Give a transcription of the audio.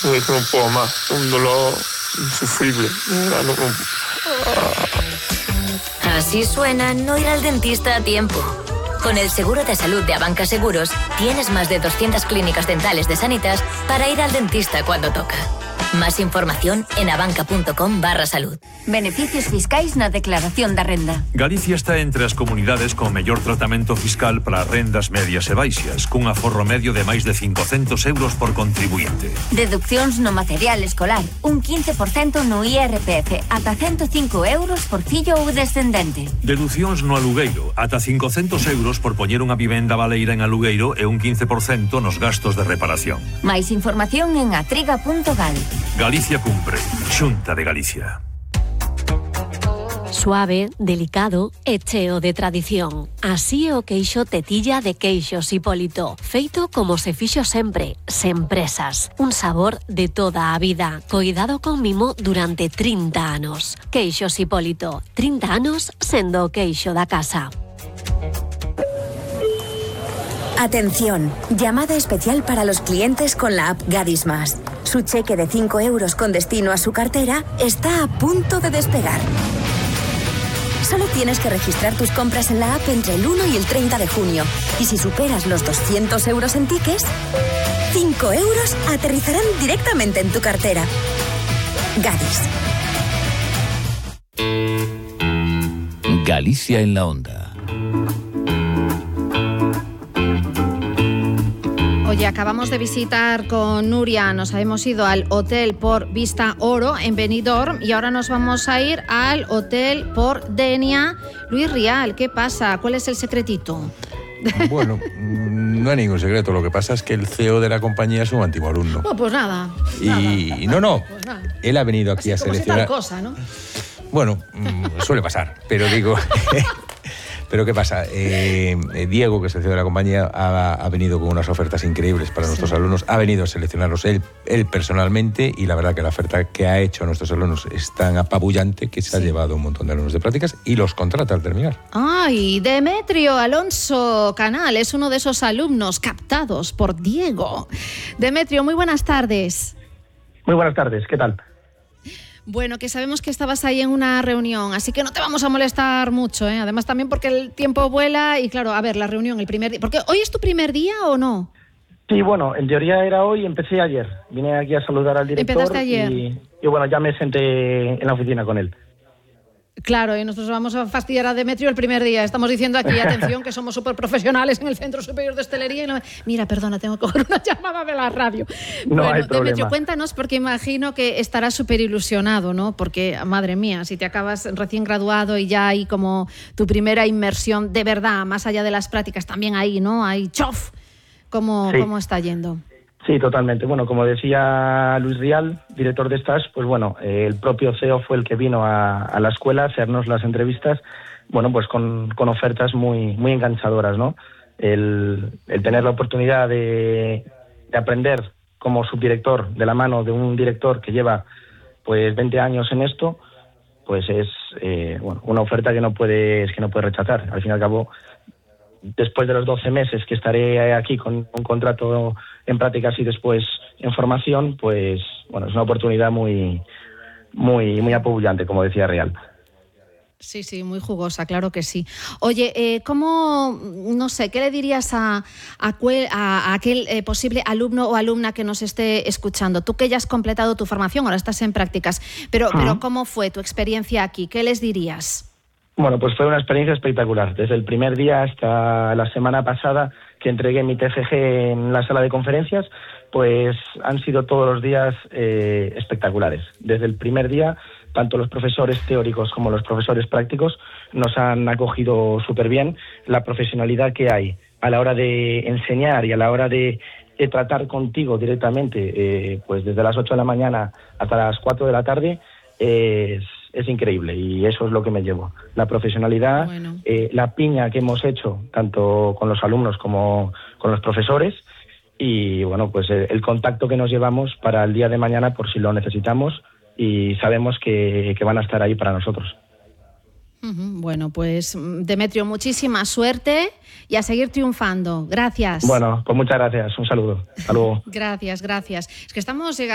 es que no puedo más, un dolor insufrible. Así suena no ir al dentista a tiempo. Con el seguro de salud de Abanca Seguros, tienes más de 200 clínicas dentales de Sanitas para ir al dentista cuando toca. Más información en abanca.com/salud. Beneficios fiscais na declaración da renda. Galicia está entre as comunidades con mellor tratamento fiscal para rendas medias e baixas, cun aforro medio de máis de 500 euros por contribuinte. Deduccións no material escolar, un 15% no IRPF, ata 105 euros por fillo ou descendente. Deducións no alugueiro, ata 500 euros por poñer unha vivenda baleira en alugueiro e un 15% nos gastos de reparación. Máis información en atriga.gal. Galicia cumpre. Xunta de Galicia. Suave, delicado e cheo de tradición. Así é o queixo Tetilla de Queixos Hipólito. Feito como se fixo sempre, sen presas. Un sabor de toda a vida. Coidado con mimo durante 30 anos. Queixos Hipólito. 30 anos sendo o queixo da casa. Atención, llamada especial para los clientes con la app Gadis Más. Su cheque de 5 euros con destino a su cartera está a punto de despegar. Solo tienes que registrar tus compras en la app entre el 1 y el 30 de junio. Y si superas los 200 euros en tickets, 5 euros aterrizarán directamente en tu cartera. Gadis. Galicia en la onda. Oye, acabamos de visitar con Nuria, nos hemos ido al Hotel por Vista Oro en Benidorm y ahora nos vamos a ir al Hotel por Denia. Luis Rial, ¿qué pasa? ¿Cuál es el secretito? Bueno, no hay ningún secreto. Lo que pasa es que el CEO de la compañía es un antiguo alumno. Oh, pues nada. Y no. Pues nada. Él ha venido aquí a seleccionar. Como si tal cosa, ¿no? Bueno, suele pasar, pero digo... Pero ¿qué pasa? Diego, que es el CEO de la compañía, ha venido con unas ofertas increíbles para nuestros alumnos. Ha venido a seleccionarlos él personalmente y la verdad que la oferta que ha hecho a nuestros alumnos es tan apabullante que se ha llevado un montón de alumnos de prácticas y los contrata al terminar. Ay, Demetrio Alonso Canal es uno de esos alumnos captados por Diego. Demetrio, muy buenas tardes. Muy buenas tardes, ¿qué tal? Bueno, que sabemos que estabas ahí en una reunión, así que no te vamos a molestar mucho, ¿eh? Además también porque el tiempo vuela y claro, a ver, la reunión, el primer día... Porque ¿hoy es tu primer día o no? Sí, bueno, en teoría era hoy, empecé ayer. Vine aquí a saludar al director. ¿Empezaste ayer? Y bueno, ya me senté en la oficina con él. Claro, y nosotros vamos a fastidiar a Demetrio el primer día. Estamos diciendo aquí, atención, que somos súper profesionales en el Centro Superior de Hostelería. Mira, perdona, tengo que coger una llamada de la radio. No hay problema. Demetrio, cuéntanos, porque imagino que estarás súper ilusionado, ¿no? Porque, madre mía, si te acabas recién graduado y ya hay como tu primera inmersión de verdad, más allá de las prácticas, también ahí, ¿no? Hay chof. ¿Cómo está yendo? Sí, totalmente. Bueno, como decía Luis Rial, director de Stage, pues bueno, el propio CEO fue el que vino a la escuela a hacernos las entrevistas, bueno, pues con ofertas muy enganchadoras, ¿no? El tener la oportunidad de aprender como subdirector de la mano de un director que lleva pues 20 años en esto, pues es bueno, una oferta que no puedes rechazar. Al fin y al cabo, después de los 12 meses que estaré aquí con un contrato en prácticas y después en formación, pues bueno, es una oportunidad muy apabullante, como decía Real. Sí, muy jugosa, claro que sí. Oye, ¿cómo, no sé, qué le dirías a aquel posible alumno o alumna que nos esté escuchando? Tú que ya has completado tu formación, ahora estás en prácticas, pero ¿cómo fue tu experiencia aquí? ¿Qué les dirías? Bueno, pues fue una experiencia espectacular. Desde el primer día hasta la semana pasada que entregué mi TFG en la sala de conferencias, pues han sido todos los días espectaculares. Desde el primer día, tanto los profesores teóricos como los profesores prácticos nos han acogido súper bien. La profesionalidad que hay a la hora de enseñar y a la hora de tratar contigo directamente, pues desde las 8 de la mañana hasta las 4 de la tarde, es increíble y eso es lo que me llevo. La profesionalidad, bueno. La piña que hemos hecho tanto con los alumnos como con los profesores y bueno, pues el contacto que nos llevamos para el día de mañana por si lo necesitamos y sabemos que van a estar ahí para nosotros. Bueno, pues Demetrio, muchísima suerte y a seguir triunfando. Gracias. Bueno, pues muchas gracias. Un saludo. Hasta luego. Gracias. Es que estamos llegando